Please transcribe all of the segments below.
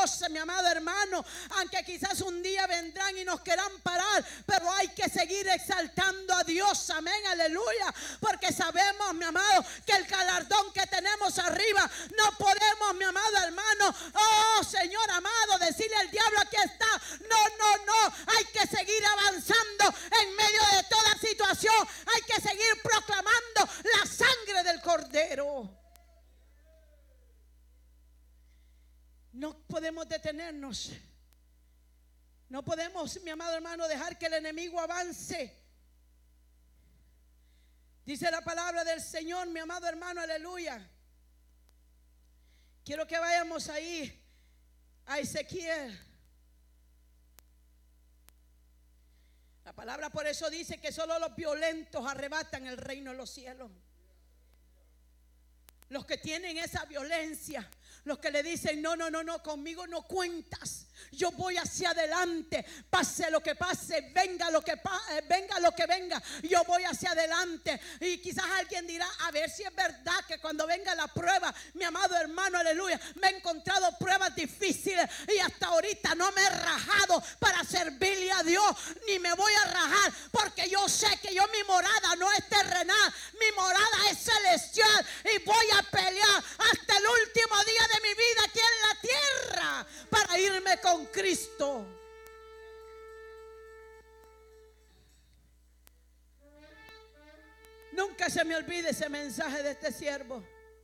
Dios, mi amado hermano. Aunque quizás un día vendrán y nos quieran parar, pero hay que seguir exaltando a Dios. Amén, aleluya. Porque sabemos, mi amado, que el galardón que tenemos arriba no podemos, mi amado hermano, oh Señor amado, decirle al diablo: aquí está. No, hay que seguir avanzando en medio de toda situación. Hay que seguir proclamando la sangre del Cordero. No podemos detenernos. No podemos, mi amado hermano, dejar que el enemigo avance. Dice la palabra del Señor, mi amado hermano, aleluya. Quiero que vayamos ahí a Ezequiel. La palabra por eso dice que solo los violentos arrebatan el reino de los cielos. Los que tienen esa violencia, los que le dicen: no, conmigo no cuentas. Yo voy hacia adelante, pase lo que pase, venga lo que venga, yo voy hacia adelante. Y quizás alguien dirá: a ver si es verdad que cuando venga la prueba, mi amado hermano, aleluya, me he encontrado pruebas difíciles y hasta ahorita no me he rajado para servirle a Dios, ni me voy a rajar, porque yo sé que mi morada no es terrenal, mi morada es celestial, y voy a pelear hasta el último día de mi vida aquí en la tierra para irme con Cristo. Nunca se me olvide ese mensaje de este siervo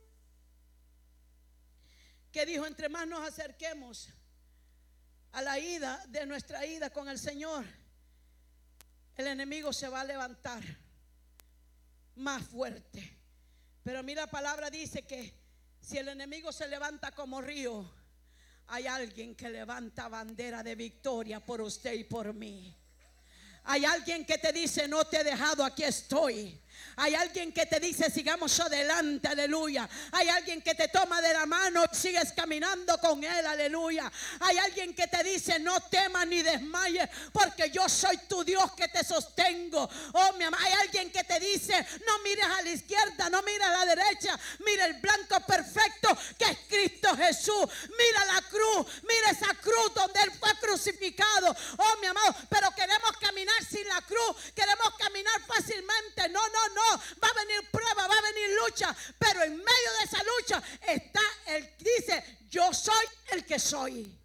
que dijo: entre más nos acerquemos a la ida de nuestra ida con el Señor, el enemigo se va a levantar más fuerte. Pero mira, la palabra dice que si el enemigo se levanta como río, hay alguien que levanta bandera de victoria por usted y por mí. Hay alguien que te dice: no te he dejado, aquí estoy. Hay alguien que te dice: sigamos adelante, aleluya. Hay alguien que te toma de la mano y sigues caminando con él, aleluya. Hay alguien que te dice: no temas ni desmayes, porque yo soy tu Dios que te sostengo. Oh, mi amor, hay alguien que te dice: no mires a la izquierda, no mires a la derecha, mira el blanco perfecto que es Cristo Jesús. Mira la cruz, mira esa cruz donde él fue crucificado. Oh, mi amado, pero queremos caminar sin la cruz, queremos caminar fácilmente. No, va a venir prueba, va a venir lucha, pero en medio de esa lucha está el que dice: yo soy el que soy.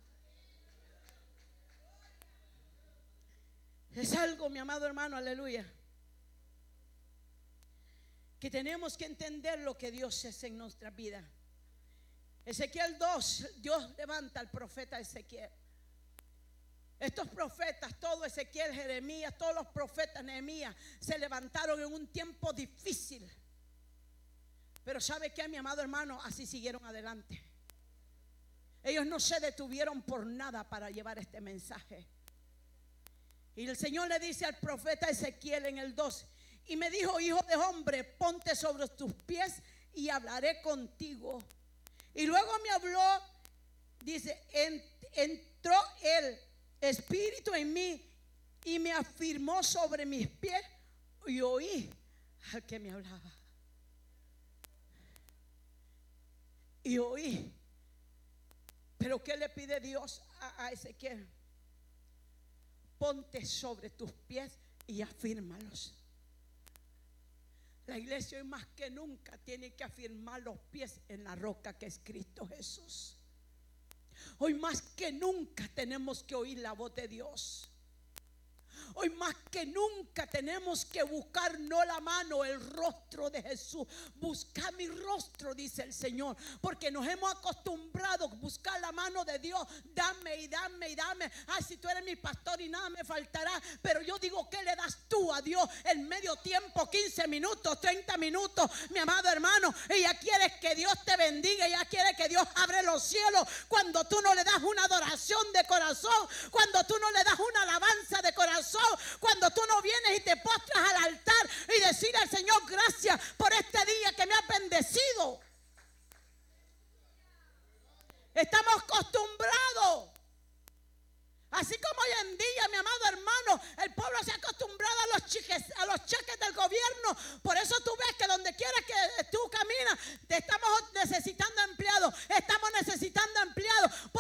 Es algo, mi amado hermano, aleluya, que tenemos que entender lo que Dios es en nuestra vida. Ezequiel 2, Dios levanta al profeta Ezequiel. Estos profetas, todo Ezequiel, Jeremías, todos los profetas, Nehemías, se levantaron en un tiempo difícil. Pero ¿sabe qué, mi amado hermano? Así siguieron adelante. Ellos no se detuvieron por nada para llevar este mensaje. Y el Señor le dice al profeta Ezequiel en el 2: y me dijo: hijo de hombre, ponte sobre tus pies y hablaré contigo. Y luego me habló, dice, entró el Espíritu en mí y me afirmó sobre mis pies, y oí al que me hablaba. Y oí. Pero ¿qué le pide Dios a Ezequiel? Ponte sobre tus pies y afírmalos. La iglesia hoy más que nunca tiene que afirmar los pies en la roca que es Cristo Jesús. Hoy más que nunca tenemos que oír la voz de Dios. Hoy más que nunca tenemos que buscar no la mano, el rostro de Jesús. Busca mi rostro, dice el Señor, porque nos hemos acostumbrado a buscar la mano de Dios. Dame y dame y dame. Ay, si tú eres mi pastor y nada me faltará. Pero yo digo, ¿qué le das tú a Dios en medio tiempo? 15 minutos, 30 minutos, mi amado hermano. Y ya quieres que Dios te bendiga, ya quieres que Dios abre los cielos, cuando tú no le das una adoración de corazón, cuando tú no le das una alabanza de corazón, cuando tú no vienes y te postras al altar y decir al Señor: gracias por este día que me ha bendecido. Estamos acostumbrados, así como hoy en día, mi amado hermano, el pueblo se ha acostumbrado a los cheques del gobierno. Por eso tú ves que donde quiera que tú caminas, estamos necesitando empleados, estamos necesitando empleados.